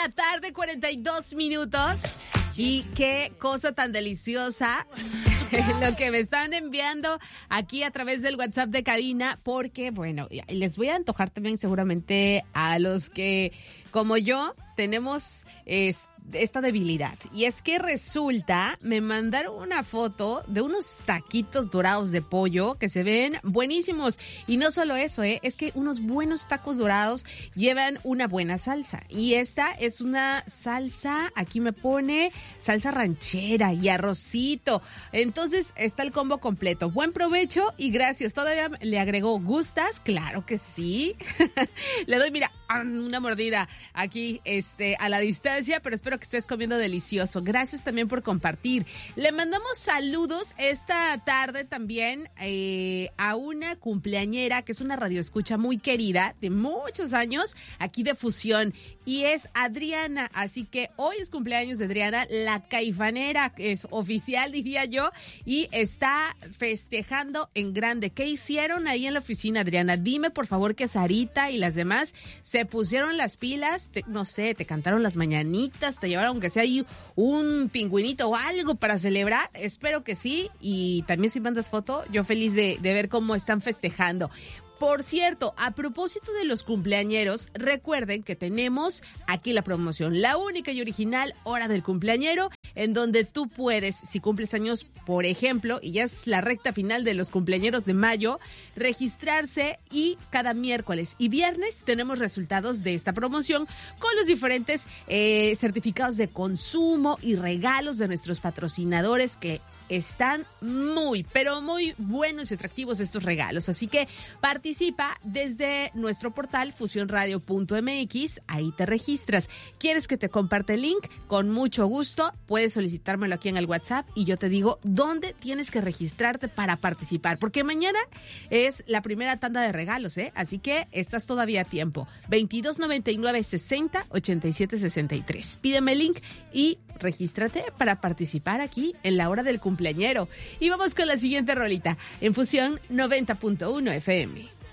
la tarde, 42 minutos. Y qué cosa tan deliciosa lo que me están enviando aquí a través del WhatsApp de cabina, porque, bueno, les voy a antojar también seguramente a los que, como yo, tenemos esta debilidad. Y es que resulta, me mandaron una foto de unos taquitos dorados de pollo que se ven buenísimos. Y no solo eso, es que unos buenos tacos dorados llevan una buena salsa. Y esta es una salsa, aquí me pone salsa ranchera y arrocito. Entonces está el combo completo. Buen provecho y gracias. Todavía le agregó, ¿gustas? Claro que sí. Le doy, mira, una mordida aquí a la distancia, pero espero que estés comiendo delicioso. Gracias también por compartir. Le mandamos saludos esta tarde también a una cumpleañera que es una radioescucha muy querida de muchos años aquí de Fusión y es Adriana. Así que hoy es cumpleaños de Adriana, la caifanera, es oficial diría yo, y está festejando en grande. ¿Qué hicieron ahí en la oficina, Adriana? Dime por favor que Sarita y las demás se pusieron las pilas, no sé, te cantaron las mañanitas, te llevaron aunque sea ahí un pingüinito o algo para celebrar. Espero que sí, y también si mandas foto, yo feliz de ver cómo están festejando. Por cierto, a propósito de los cumpleañeros, recuerden que tenemos aquí la promoción, la única y original Hora del Cumpleañero, en donde tú puedes, si cumples años, por ejemplo, y ya es la recta final de los cumpleañeros de mayo, registrarse y cada miércoles y viernes tenemos resultados de esta promoción con los diferentes certificados de consumo y regalos de nuestros patrocinadores que están muy, pero muy buenos y atractivos estos regalos. Así que participa desde nuestro portal fusionradio.mx. Ahí te registras. ¿Quieres que te comparte el link? Con mucho gusto. Puedes solicitármelo aquí en el WhatsApp y yo te digo dónde tienes que registrarte para participar. Porque mañana es la primera tanda de regalos, Así que estás todavía a tiempo. 2299-60-8763. Pídeme el link y regístrate para participar aquí en la Hora del Cumpleañero. Y vamos con la siguiente rolita en Fusión 90.1 FM.